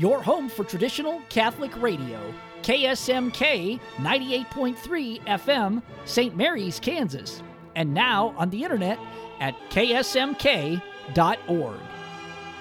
your home for traditional Catholic radio. KSMK 98.3 FM, St. Mary's, Kansas. And now on the internet at ksmk.org.